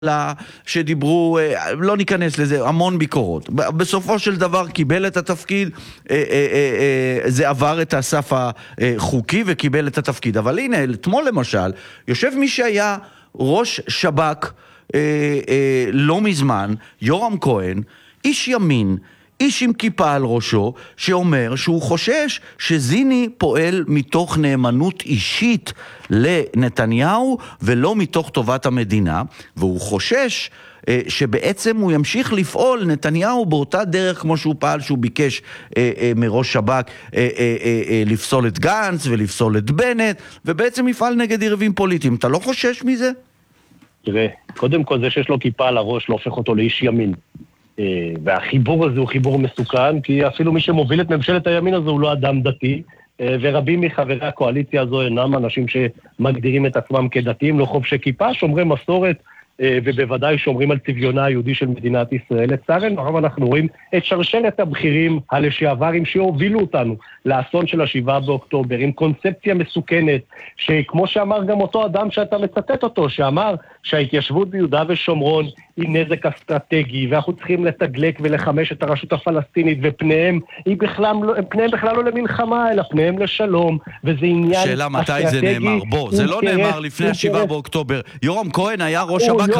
שדיברו, לא ניכנס לזה, המון ביקורות. בסופו של דבר קיבל את התפקיד, זה עבר את הסף החוקי וקיבל את התפקיד. אבל הנה, אתמול למשל, יושב מי שהיה ראש שב"כ לא מזמן, יורם כהן, איש ימין, איש עם כיפה על ראשו, שאומר שהוא חושש שזיני פועל מתוך נאמנות אישית לנתניהו, ולא מתוך טובת המדינה, והוא חושש שבעצם הוא ימשיך לפעול נתניהו באותה דרך כמו שהוא פעל, שהוא ביקש מראש שב"כ לפסול את גנץ ולפסול את בנט, ובעצם יפעל נגד יריבים פוליטיים. אתה לא חושש מזה? תראה, קודם כל זה שיש לו כיפה על הראש לא הופך אותו לאיש ימין. והחיבור הזה הוא חיבור מסוכן, כי אפילו מי שמוביל את ממשלת הימין הזו הוא לא אדם דתי, ורבים מחברי הקואליציה הזו אינם אנשים שמגדירים את עצמם כדתיים, לא חובשי כיפה, שומרי מסורת, ובוודאי שומרים על צביונה היהודי של מדינת ישראל. לצערנו, עכשיו אנחנו רואים את שרשרת הבכירים הלשעברים שהובילו אותנו לאסון של 7 באוקטובר, עם קונספציה מסוכנת, שכמו שאמר גם אותו אדם שאתה מצטט אותו, שאמר שההתיישבות ביהודה ושומרון היא נזק אסטרטגי, ואנחנו צריכים לתגלק ולחמש את הרשות הפלסטינית, ופניהם בכלל לא למלחמה, אלא פניהם לשלום, וזה עניין שאלה מתי זה נאמר? בוא, זה לא נאמר לפני 7 באוקטובר. יורם כהן היה ראש שב"כ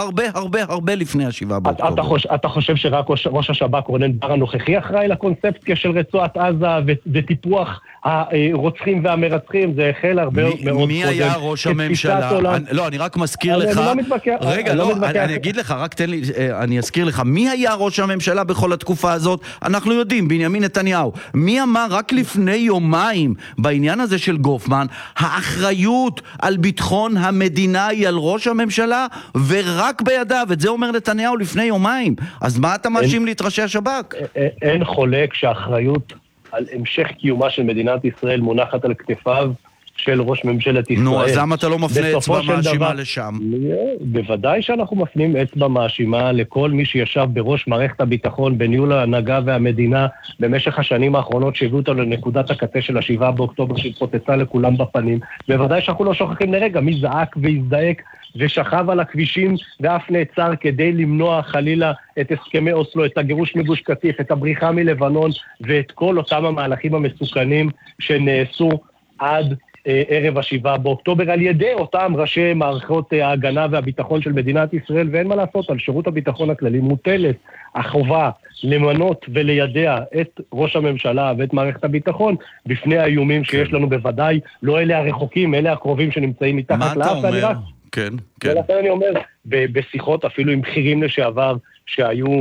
הרבה לפני 7 באוקטובר. אתה חושב שרק ראש השב"כ רונן בר הנוכחי אחראי לקונספציה של רצועת עזה וטיפוח הרוצחים והמרצחים? זה החל הרבה מאוד קודם. מי היה ראש הממשלה? לא, אני רק מזכיר לך. רגע, לא, אני אגיד לך, רק תן לי, אני אזכיר לך, מי היה ראש הממשלה בכל התקופה הזאת? אנחנו יודעים, בנימין נתניהו. מי אמר רק לפני יומיים בעניין הזה של גופמן, האחריות על ביטחון המדינה היא על ראש הממשלה ורק בידיו? את זה אומר נתניהו לפני יומיים. אז מה אתה מאשים להתראשי השב"כ? אין חולק שהאחריות על המשך קיומה של מדינת ישראל מונחת על כתפיו של ראש ממשלת ישראל. נו, אז למה אתה לא מפנה אצבע מאשימה לשם? בוודאי שאנחנו מפנים אצבע מאשימה לכל מי שישב בראש מערכת הביטחון בניהול ההנהגה והמדינה במשך השנים האחרונות שהביאו אותנו לנקודת הקצה של 7 באוקטובר שהתפוצצה לכולם בפנים. בוודאי שאנחנו לא שוכחים לרגע מי זעק והזדעק ושכב על הכבישים ואף נעצר כדי למנוע חלילה את הסכמי אוסלו, את הגירוש מגוש קטיף, את הבריחה מלבנון ואת כל אותם המהלכים המסוכנים שנעשו עד ערב 7 באוקטובר על ידי אותם ראשי מערכות ההגנה והביטחון של מדינת ישראל. ואין מה לעשות, על שירות הביטחון הכללי מוטלת החובה למנות ולידע את ראש הממשלה ואת מערכת הביטחון בפני האיומים שיש לנו. בוודאי לא אלה הרחוקים, אלה הקרובים שנמצאים מתחת לאף. מה אתה אומר? כן. ולכן אני אומר, בשיחות אפילו עם בכירים לשעבר שהיו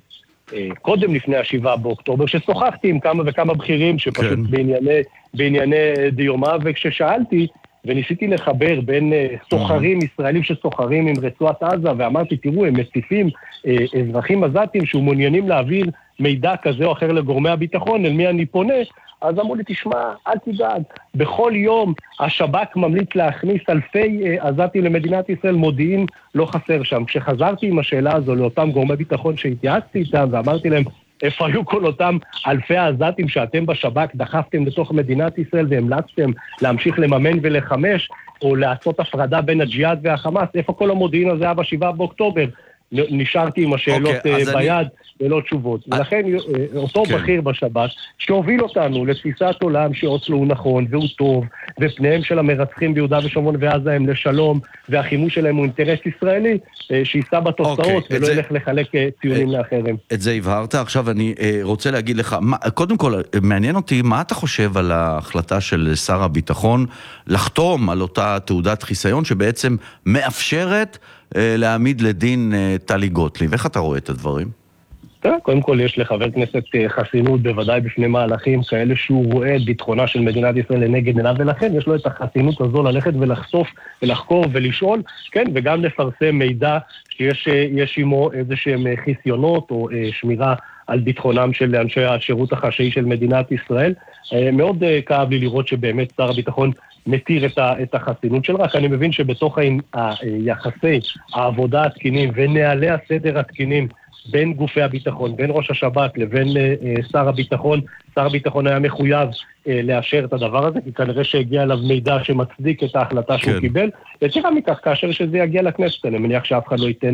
קודם לפני 7 באוקטובר, ששוחחתי עם כמה וכמה בכירים שפשוט בענייני דיומא, וכששאלתי וניסיתי לחבר בין סוחרים ישראלים שסוחרים עם רצועת עזה, ואמרתי, תראו, הם מציפים אזרחים עזתים שמעוניינים להעביר מידע כזה או אחר לגורמי הביטחון, אל מי אני פונה? אז אמרו לי, תשמע, אל תדאג, בכל יום השב"כ ממליץ להכניס אלפי עזתים למדינת ישראל, מודיעין לא חסר שם. כשחזרתי עם השאלה הזו לאותם גורמי ביטחון שהתייעצתי איתם ואמרתי להם, איפה היו כל אותם אלפי העזתים שאתם בשב"כ דחפתם לתוך מדינת ישראל והמלצתם להמשיך לממן ולחמש, או לעשות הפרדה בין הג'יהאד והחמאס? איפה כל המודיעין הזה היה ב7 באוקטובר? נשארתי עם השאלות ביד ולא תשובות. ולכן אותו בכיר בשב"כ שהוביל אותנו לתפיסת עולם שאוסלו הוא נכון והוא טוב, ופניהם של המרצחים ביהודה ושומרון ועזה הם לשלום, והחימוש שלהם הוא אינטרס ישראלי, שיישא בתוצאות ולא ילך לחלק ציונים לאחרים. את זה הבהרת. עכשיו אני רוצה להגיד לך, קודם כל מעניין אותי מה אתה חושב על ההחלטה של שר הביטחון לחתום על אותה תעודת חיסיון שבעצם מאפשרת להעמיד לדין טלי גוטליב. איך אתה רואה את הדברים? קודם כל יש לחבר כנסת חסינות בוודאי בפני מהלכים כאלה שהוא רואה את ביטחונה של מדינת ישראל לנגד עיניו, ולכן יש לו את החסינות הזו ללכת ולחשוף ולחקור ולשאול, כן, וגם לפרסם מידע שיש עמו איזה שהם חיסיונות או שמירה על ביטחונם של אנשי השירות החשאי של מדינת ישראל. מאוד כאב לי לראות שבאמת שר הביטחון מתיר את החסינות של. רק אני מבין שבתוך היחסי העבודה התקינים ונהלי הסדר התקינים בין גופי הביטחון, בין ראש השב"כ לבין שר הביטחון. שר הביטחון היה מחויב לאשר את הדבר הזה, כי כנראה שהגיע אליו מידע שמצדיק את ההחלטה שהוא קיבל. יתרה מכך, כאשר שזה יגיע לכנסת, אני מניח שאף אחד לא ייתן